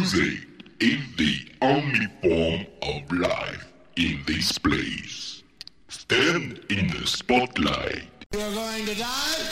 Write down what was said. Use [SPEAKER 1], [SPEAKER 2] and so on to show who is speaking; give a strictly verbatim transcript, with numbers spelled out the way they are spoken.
[SPEAKER 1] Music is the only form of life in this place. Stand in the spotlight.
[SPEAKER 2] You're going to die?